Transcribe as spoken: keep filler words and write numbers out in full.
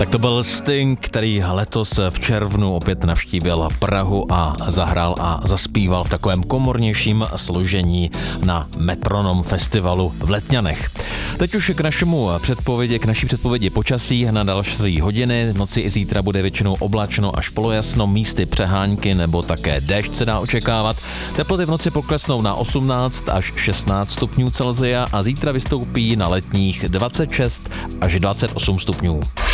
Tak to byl Sting, který letos v červnu opět navštívil Prahu a zahrál a zaspíval v takovém komornějším složení na Metronom festivalu v Letňanech. Teď už k našemu předpovědi, k naší předpovědi počasí na další hodiny. V noci i zítra bude většinou oblačno až polojasno, místy přehánky nebo také déšť se dá očekávat. Teploty v noci poklesnou na osmnáct až šestnáct stupňů Celsia a zítra vystoupí na letních dvacet šest až dvacet osm stupňů.